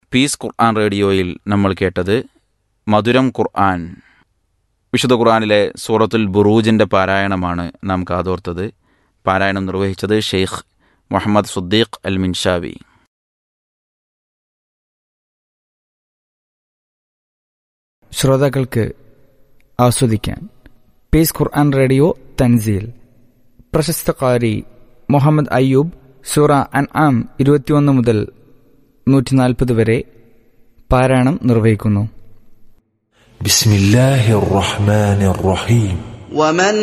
Piece ഖുർആൻ റേഡിയോയിൽ നമ്മൾ കേട്ടത് മധുരം ഖുർആൻ. വിശുദ്ധ ഖുർആനിലെ സൂറത്തുൽ ബുറൂജിൻ്റെ പാരായണമാണ് നാം കാതോർത്തത്. പാരായണം നിർവഹിച്ചത് ഷെയ്ഖ് മുഹമ്മദ് സുദ്ദീഖ് അൽ മിൻഷാവി. ശ്രോതാക്കൾക്ക് ആസ്വദിക്കാൻ പീസ് ഖുർആൻ റേഡിയോ തൻസീൽ. പ്രശസ്ത ഖാരി മുഹമ്മദ് അയ്യൂബ് സൂറ അൻആം 21 മുതൽ 140 വരെ പാരായണം നിർവഹിക്കുന്നു. ബിസ്മില്ലാഹിർ റഹ്മാനിർ റഹീം.